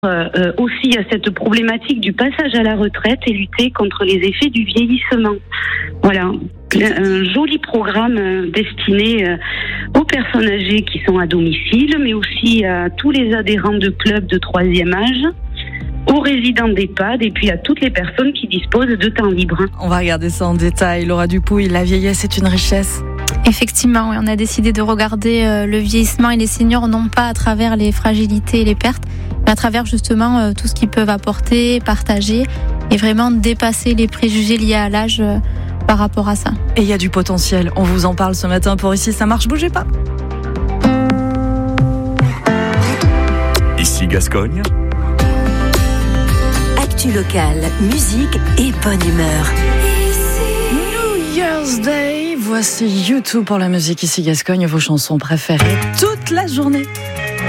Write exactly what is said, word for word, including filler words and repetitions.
euh, aussi à cette problématique du passage à la retraite et lutter contre les effets du vieillissement. Voilà, un joli programme destiné aux personnes âgées qui sont à domicile, mais aussi à tous les adhérents de clubs de troisième âge, aux résidents d'EHPAD et puis à toutes les personnes qui disposent de temps libre. On va regarder ça en détail. Laura Dupouille, la vieillesse est une richesse. Effectivement, oui, on a décidé de regarder euh, le vieillissement et les seniors non pas à travers les fragilités et les pertes, mais à travers justement euh, tout ce qu'ils peuvent apporter, partager et vraiment dépasser les préjugés liés à l'âge euh, par rapport à ça. Et il y a du potentiel. On vous en parle ce matin pour Ici ça marche, bougez pas. Ici Gascogne. Actu locale, musique et bonne humeur. New Year's Day, voici YouTube pour la musique Ici Gascogne, vos chansons préférées toute la journée.